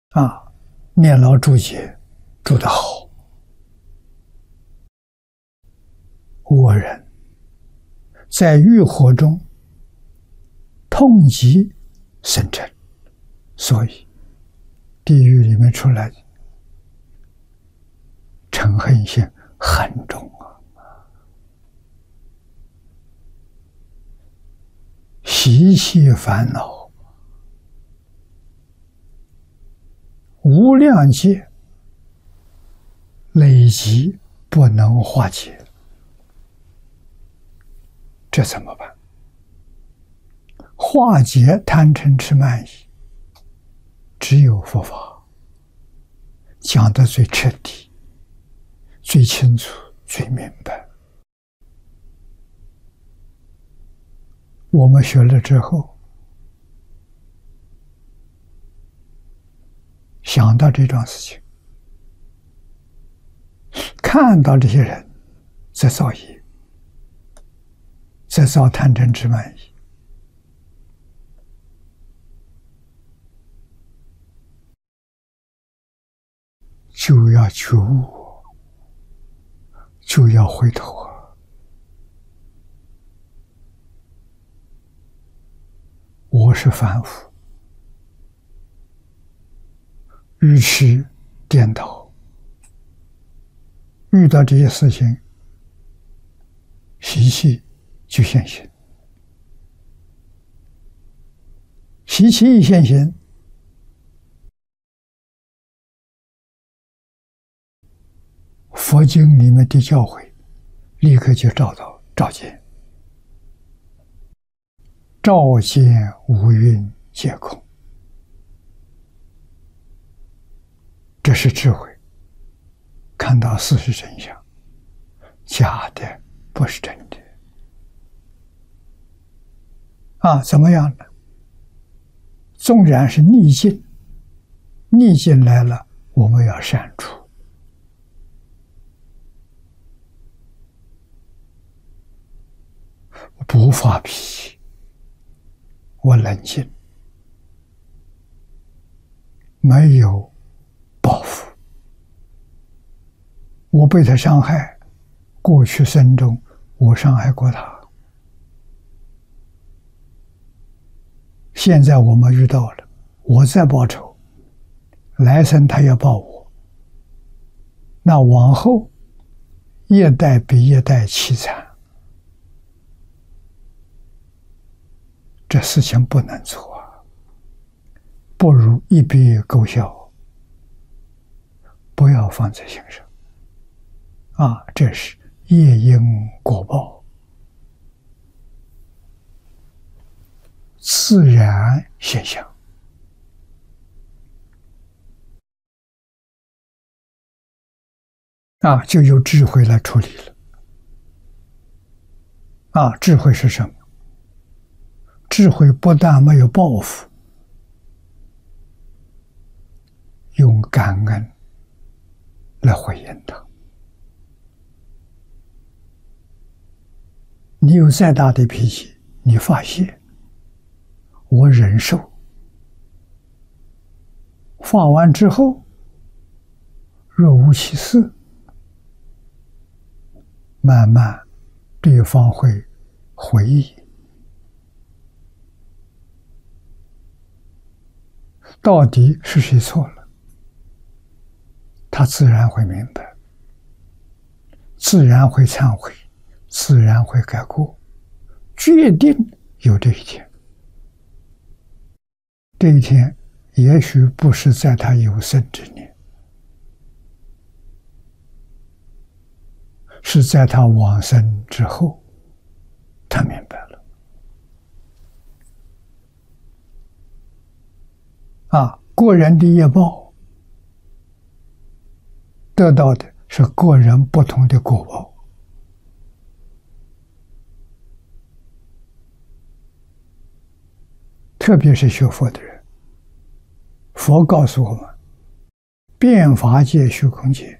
啊，念老注解注得好，倭人在欲火中痛极生嗔，所以地狱里面出来的嗔恨心很重啊。习气烦恼无量劫累积不能化解，这怎么办？化解贪嗔痴慢疑，只有佛法讲得最彻底、最清楚、最明白。我们学了之后，想到这桩事情，看到这些人在造业，在造贪嗔痴慢疑，就要觉悟，就要回头啊！我是凡夫，愚痴颠倒，遇到这些事情，习气就现行，习气一现行，佛经里面的教诲立刻就照见，照见五蕴皆空，这是智慧，看到事实真相，假的不是真的啊！怎么样呢？纵然是逆境，逆境来了，我们要善处。不发脾气，我冷静，没有报复。我被他伤害，过去生中我伤害过他，现在我们遇到了，我再报仇，来生他要报我，那往后一代比一代凄惨。这事情不能做啊，不如一笔勾销，不要放在心上啊！这是业因果报，自然现象啊，就有智慧来处理了啊！智慧是什么？智慧不但没有报复，用感恩来回应他。你有再大的脾气，你发泄，我忍受，发完之后若无其事，慢慢对方会回忆，到底是谁错了，他自然会明白，自然会忏悔，自然会改过，决定有这一天。这一天也许不是在他有生之年，是在他往生之后，他明白了啊，个人的业报得到的是个人不同的果报。特别是学佛的人，佛告诉我们，遍法界虚空界